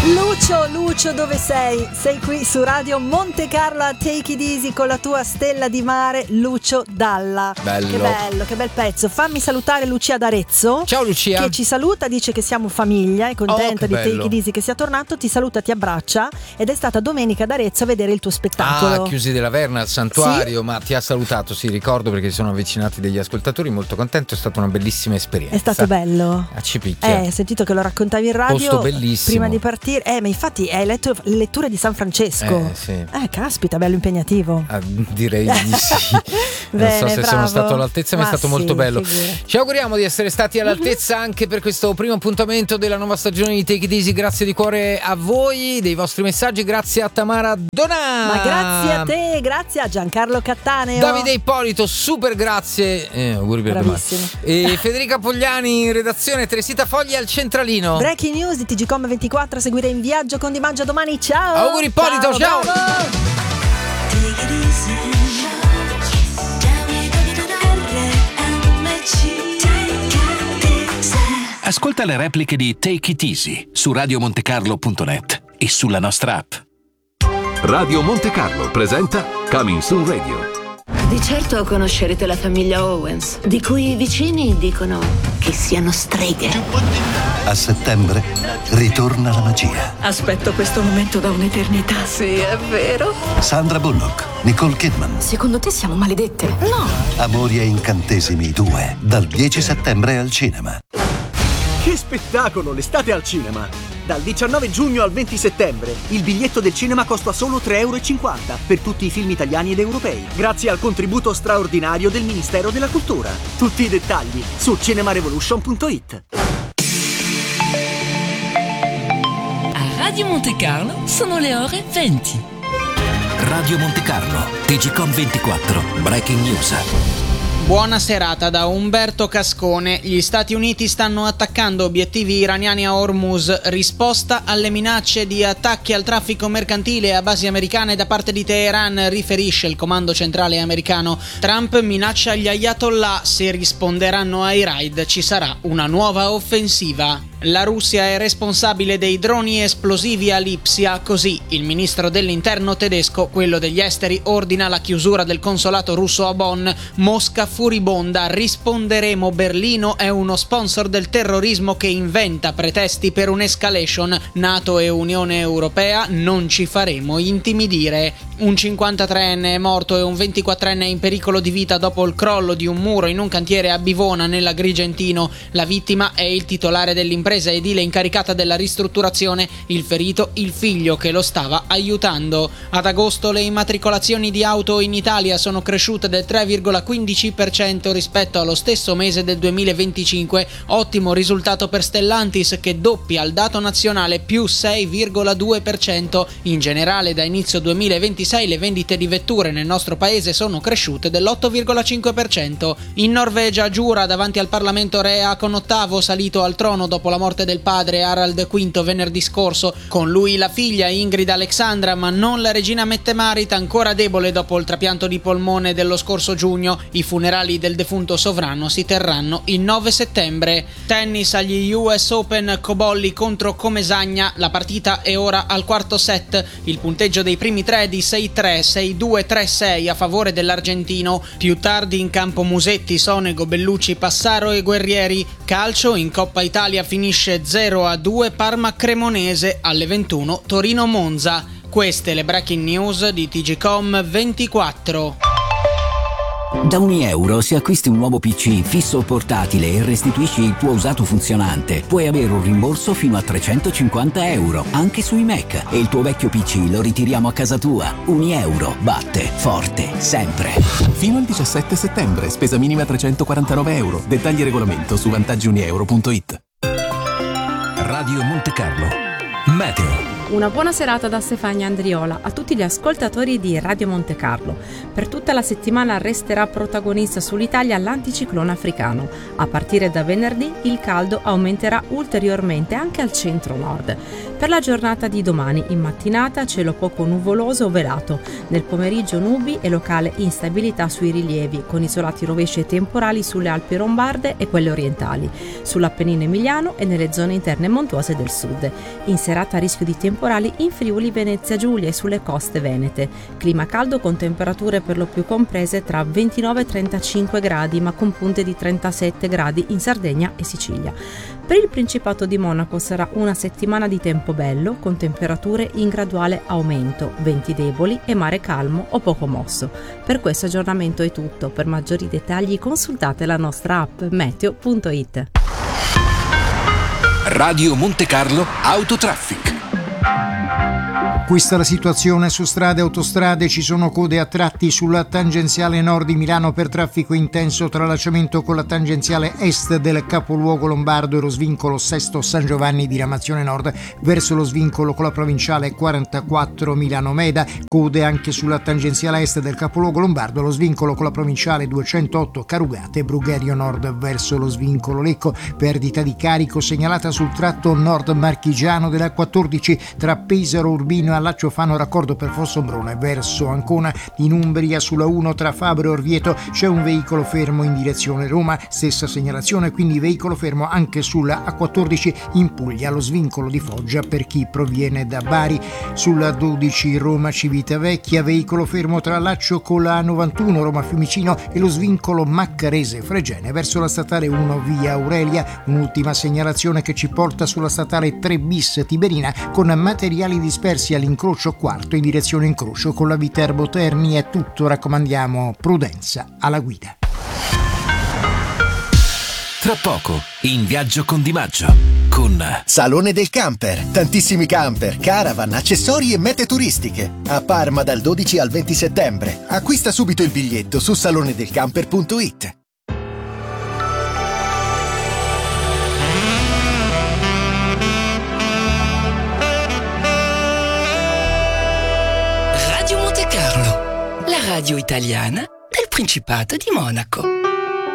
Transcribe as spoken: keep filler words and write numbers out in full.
Lucio, Lucio, dove sei? Sei qui su Radio Monte Carlo a Take It Easy con la tua stella di mare, Lucio Dalla. Bello. Che bello, che bel pezzo. Fammi salutare Lucia d'Arezzo. Ciao Lucia. Che ci saluta, dice che siamo famiglia, è contenta Oh, di bello. Take It Easy che sia tornato, ti saluta, ti abbraccia ed è stata domenica ad Arezzo a vedere il tuo spettacolo. Ah, Chiusi della Verna al santuario, Sì? ma ti ha salutato, sì, ricordo perché si sono avvicinati degli ascoltatori, molto contento, è stata una bellissima esperienza. È stato bello. A Cipicchia. Eh, hai sentito che lo raccontavi in radio. Posto bellissimo. Prima di partire. Eh, ma infatti hai letto le letture di San Francesco. Eh, sì. Eh, caspita, bello impegnativo. Ah, direi di sì. Bene, non so se bravo. sono stato all'altezza, ma, Ma è stato sì, molto bello. figura. Ci auguriamo di essere stati all'altezza uh-huh. anche per questo primo appuntamento della nuova stagione di Take It Easy. Grazie di cuore a voi, dei vostri messaggi. Grazie a Tamara Donà. Ma grazie a te, grazie a Giancarlo Cattaneo. Davide Ippolito, super grazie. Eh, auguri per domani. E Federica Pogliani in redazione, Teresita Fogli al centralino. Breaking news di T G Com ventiquattro, seguire in viaggio con Di Maggio domani. Ciao. Auguri Ippolito, ciao. ciao. Ascolta le repliche di Take It Easy su radio monte carlo punto net e sulla nostra app. Radio Monte Carlo presenta Coming Soon Radio. Di certo conoscerete la famiglia Owens, di cui i vicini dicono che siano streghe. A settembre ritorna la magia. Aspetto questo momento da un'eternità. Sì, è vero. Sandra Bullock, Nicole Kidman. Secondo te siamo maledette? No. Amori e incantesimi due, dal dieci settembre al cinema. Che spettacolo, l'estate al cinema! Dal diciannove giugno al venti settembre il biglietto del cinema costa solo tre euro e cinquanta per tutti i film italiani ed europei, grazie al contributo straordinario del Ministero della Cultura. Tutti i dettagli su cinemarevolution punto it. A Radio Monte Carlo sono le ore venti. Radio Monte Carlo, T G Com ventiquattro, Breaking News. Buona serata da Umberto Cascone. Gli Stati Uniti stanno attaccando obiettivi iraniani a Hormuz, risposta alle minacce di attacchi al traffico mercantile e a basi americane da parte di Teheran, riferisce il comando centrale americano. Trump minaccia gli ayatollah: se risponderanno ai raid ci sarà una nuova offensiva. La Russia è responsabile dei droni esplosivi a Lipsia, così il ministro dell'interno tedesco, quello degli esteri, ordina la chiusura del consolato russo a Bonn. Mosca furibonda: risponderemo, Berlino è uno sponsor del terrorismo che inventa pretesti per un'escalation. NATO e Unione Europea: non ci faremo intimidire. Un cinquantatreenne è morto e un ventiquattrenne è in pericolo di vita dopo il crollo di un muro in un cantiere a Bivona nell'Agrigentino. La vittima è il titolare dell'impresa edile incaricata della ristrutturazione, il ferito il figlio che lo stava aiutando. Ad agosto le immatricolazioni di auto in Italia sono cresciute del tre virgola quindici per cento rispetto allo stesso mese del duemilaventicinque, ottimo risultato per Stellantis che doppia il dato nazionale più sei virgola due per cento. In generale da inizio duemilaventisei le vendite di vetture nel nostro paese sono cresciute dell'otto virgola cinque per cento. In Norvegia giura davanti al Parlamento re Haakon ottavo, salito al trono dopo la morte del padre Harald quinto venerdì scorso, con lui la figlia Ingrid Alexandra, ma non la regina Mette-Marit, ancora debole dopo il trapianto di polmone dello scorso giugno. I funerali del defunto sovrano si terranno il nove settembre. Tennis agli U S Open, Cobolli contro Comesagna, la partita è ora al quarto set, il punteggio dei primi tre di sei tre, sei due, tre sei a favore dell'argentino. Più tardi in campo Musetti, Sonego, Bellucci, Passaro e Guerrieri. Calcio, in Coppa Italia finisce zero a due Parma-Cremonese, alle ventuno Torino-Monza. Queste le breaking news di T G Com ventiquattro. Da Unieuro, se acquisti un nuovo P C fisso o portatile e restituisci il tuo usato funzionante, puoi avere un rimborso fino a trecentocinquanta euro, anche sui Mac, e il tuo vecchio P C lo ritiriamo a casa tua. Unieuro batte forte sempre. Fino al diciassette settembre, spesa minima trecentoquarantanove euro. Dettagli e regolamento su vantaggi unieuro punto it. Radio Monte Carlo, Meteo. Una buona serata da Stefania Andriola a tutti gli ascoltatori di Radio Monte Carlo. Per tutta la settimana resterà protagonista sull'Italia l'anticiclone africano. A partire da venerdì il caldo aumenterà ulteriormente anche al centro-nord. Per la giornata di domani, in mattinata cielo poco nuvoloso o velato. Nel pomeriggio nubi e locale instabilità sui rilievi, con isolati rovesci e temporali sulle Alpi Lombarde e quelle orientali, sull'Appennino emiliano e nelle zone interne montuose del sud. In serata rischio di temporali in Friuli, Venezia Giulia e sulle coste venete. Clima caldo con temperature per lo più comprese tra ventinove e trentacinque gradi, ma con punte di trentasette gradi in Sardegna e Sicilia. Per il Principato di Monaco sarà una settimana di tempo bello, con temperature in graduale aumento, venti deboli e mare calmo o poco mosso. Per questo aggiornamento è tutto. Per maggiori dettagli consultate la nostra app meteo punto it. Radio Monte Carlo Autotraffic. Questa è la situazione su strade e autostrade. Ci sono code a tratti sulla tangenziale nord di Milano per traffico intenso, tralciamento con la tangenziale est del capoluogo lombardo e lo svincolo Sesto San Giovanni diramazione nord verso lo svincolo con la provinciale quarantaquattro Milano Meda. Code anche sulla tangenziale est del capoluogo lombardo, lo svincolo con la provinciale duecentootto Carugate Brugherio nord verso lo svincolo Lecco. Perdita di carico segnalata sul tratto nord marchigiano della quattordici tra Pesaro Urbino e Allaccio Fano raccordo per Fossombrone verso Ancona. In Umbria sulla uno tra Fabro e Orvieto c'è un veicolo fermo in direzione Roma, stessa segnalazione quindi veicolo fermo anche sulla A quattordici in Puglia, lo svincolo di Foggia per chi proviene da Bari. Sulla dodici Roma Civitavecchia veicolo fermo tra Allaccio con la A novantuno Roma Fiumicino e lo svincolo Maccarese Fregene verso la statale uno via Aurelia. Un'ultima segnalazione che ci porta sulla statale tre bis Tiberina con materiali dispersi all'incrocio quarto in direzione incrocio con la Viterbo Terni. È tutto, raccomandiamo prudenza alla guida. Tra poco, in viaggio con Di Maggio, con Salone del Camper. Tantissimi camper, caravan, accessori e mete turistiche. A Parma dal dodici al venti settembre. Acquista subito il biglietto su salone del camper punto it. Radio Monte Carlo, la radio italiana del Principato di Monaco.